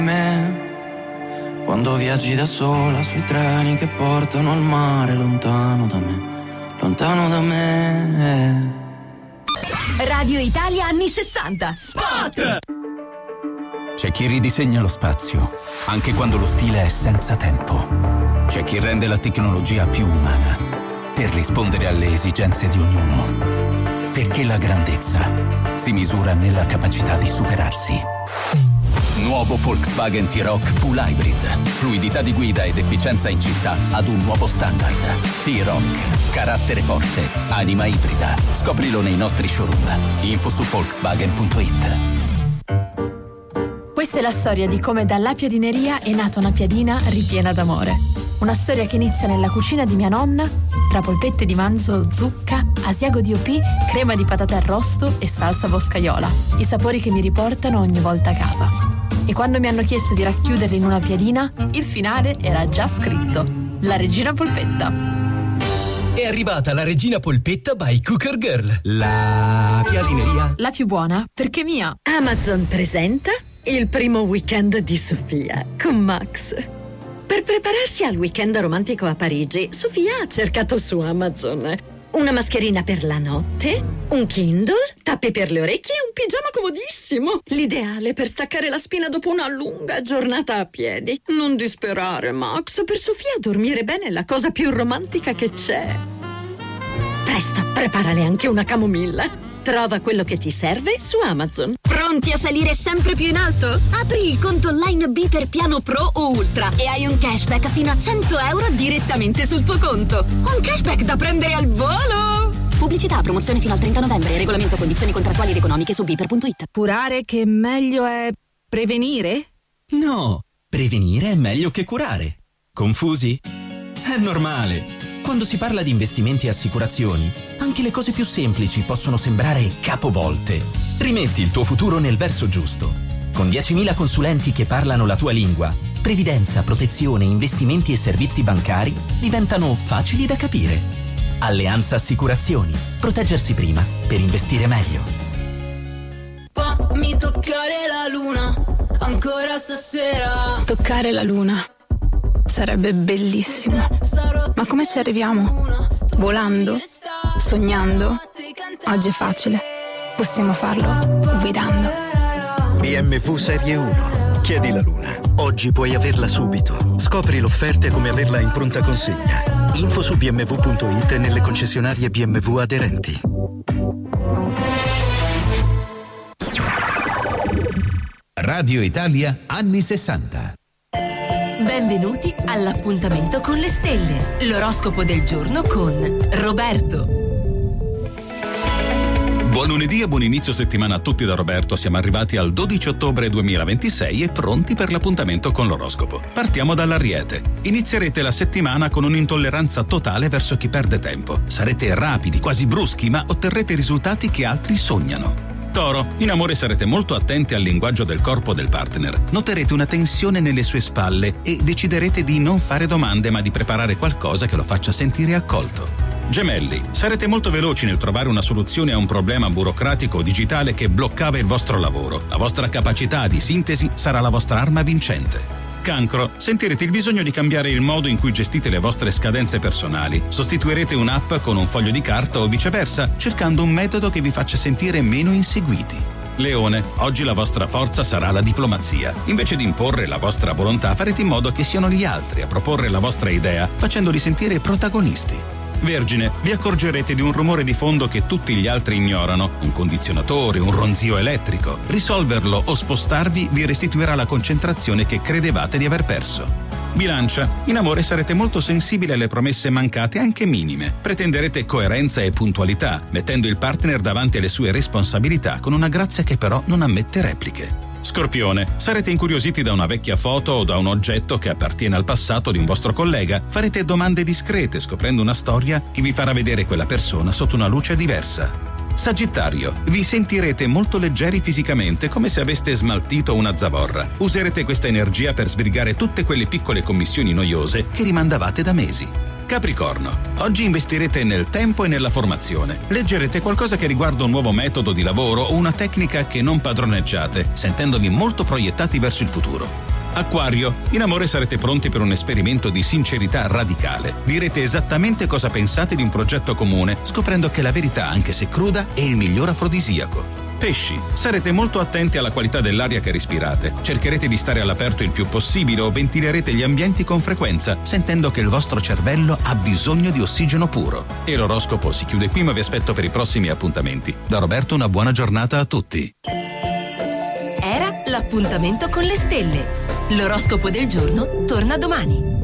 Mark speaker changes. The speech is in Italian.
Speaker 1: Me, quando viaggi da sola sui treni che portano al mare, lontano da me, lontano da me.
Speaker 2: Radio Italia anni 60. Spot!
Speaker 3: C'è chi ridisegna lo spazio, anche quando lo stile è senza tempo. C'è chi rende la tecnologia più umana, per rispondere alle esigenze di ognuno. Perché la grandezza si misura nella capacità di superarsi. Nuovo Volkswagen T-Roc Full Hybrid. Fluidità di guida ed efficienza in città ad un nuovo standard. T-Roc. Carattere forte. Anima ibrida. Scoprilo nei nostri showroom. Info su Volkswagen.it.
Speaker 4: Questa è la storia di come dalla piadineria è nata una piadina ripiena d'amore. Una storia che inizia nella cucina di mia nonna, tra polpette di manzo, zucca, asiago di OP, crema di patate arrosto e salsa boscaiola. I sapori che mi riportano ogni volta a casa. E quando mi hanno chiesto di racchiuderli in una piadina, il finale era già scritto: la regina polpetta.
Speaker 5: È arrivata la regina polpetta by Cooker Girl. La piadineria.
Speaker 4: La più buona, perché mia.
Speaker 6: Amazon presenta il primo weekend di Sofia con Max. Per prepararsi al weekend romantico a Parigi, Sofia ha cercato su Amazon una mascherina per la notte, un Kindle, tappi per le orecchie e un pigiama comodissimo. L'ideale per staccare la spina dopo una lunga giornata a piedi. Non disperare, Max. Per Sofia dormire bene è la cosa più romantica che c'è. Presto, preparale anche una camomilla. Trova quello che ti serve su Amazon.
Speaker 2: Pronti a salire sempre più in alto? Apri il conto online B per piano Pro o Ultra e hai un cashback fino a 100 euro direttamente sul tuo conto. Un cashback da prendere al volo! Pubblicità, promozione fino al 30 novembre. Regolamento, condizioni contrattuali ed economiche su biper.it.
Speaker 7: Curare che meglio è prevenire?
Speaker 5: No, prevenire è meglio che curare. Confusi? È normale. Quando si parla di investimenti e assicurazioni, anche le cose più semplici possono sembrare capovolte. Rimetti il tuo futuro nel verso giusto. Con 10.000 consulenti che parlano la tua lingua, previdenza, protezione, investimenti e servizi bancari diventano facili da capire. Alleanza Assicurazioni. Proteggersi prima per investire meglio.
Speaker 8: Fammi toccare la luna, ancora stasera.
Speaker 9: Toccare la luna. Sarebbe bellissimo. Ma come ci arriviamo? Volando? Sognando? Oggi è facile. Possiamo farlo guidando.
Speaker 10: BMW Serie 1. Chiedi la luna. Oggi puoi averla subito. Scopri l'offerta e come averla in pronta consegna. Info su bmw.it e nelle concessionarie BMW aderenti.
Speaker 11: Radio Italia anni 60.
Speaker 2: Benvenuti all'appuntamento con le stelle. L'oroscopo del giorno con Roberto.
Speaker 12: Buon lunedì e buon inizio settimana a tutti da Roberto. Siamo arrivati al 12 ottobre 2026 e pronti per l'appuntamento con l'oroscopo. Partiamo dall'Ariete. Inizierete la settimana con un'intolleranza totale verso chi perde tempo. Sarete rapidi, quasi bruschi, ma otterrete risultati che altri sognano. Toro, in amore sarete molto attenti al linguaggio del corpo del partner. Noterete una tensione nelle sue spalle e deciderete di non fare domande ma di preparare qualcosa che lo faccia sentire accolto. Gemelli, sarete molto veloci nel trovare una soluzione a un problema burocratico o digitale che bloccava il vostro lavoro. La vostra capacità di sintesi sarà la vostra arma vincente. Cancro, sentirete il bisogno di cambiare il modo in cui gestite le vostre scadenze personali. Sostituirete un'app con un foglio di carta o viceversa, cercando un metodo che vi faccia sentire meno inseguiti. Leone, oggi la vostra forza sarà la diplomazia. Invece di imporre la vostra volontà, farete in modo che siano gli altri a proporre la vostra idea, facendoli sentire protagonisti. Vergine, vi accorgerete di un rumore di fondo che tutti gli altri ignorano, un condizionatore, un ronzio elettrico. Risolverlo o spostarvi vi restituirà la concentrazione che credevate di aver perso. Bilancia, in amore sarete molto sensibili alle promesse mancate anche minime. Pretenderete coerenza e puntualità, mettendo il partner davanti alle sue responsabilità con una grazia che però non ammette repliche. Scorpione, sarete incuriositi da una vecchia foto o da un oggetto che appartiene al passato di un vostro collega. Farete domande discrete scoprendo una storia che vi farà vedere quella persona sotto una luce diversa. Sagittario, vi sentirete molto leggeri fisicamente, come se aveste smaltito una zavorra. Userete questa energia per sbrigare tutte quelle piccole commissioni noiose che rimandavate da mesi. Capricorno, oggi investirete nel tempo e nella formazione. Leggerete qualcosa che riguarda un nuovo metodo di lavoro o una tecnica che non padroneggiate, sentendovi molto proiettati verso il futuro. Acquario, in amore sarete pronti per un esperimento di sincerità radicale. Direte esattamente cosa pensate di un progetto comune, scoprendo che la verità, anche se cruda, è il miglior afrodisiaco. Pesci, sarete molto attenti alla qualità dell'aria che respirate. Cercherete di stare all'aperto il più possibile o ventilerete gli ambienti con frequenza, sentendo che il vostro cervello ha bisogno di ossigeno puro. E l'oroscopo si chiude qui, ma vi aspetto per i prossimi appuntamenti. Da Roberto una buona giornata a tutti.
Speaker 13: Era l'appuntamento con le stelle. L'oroscopo del giorno torna domani.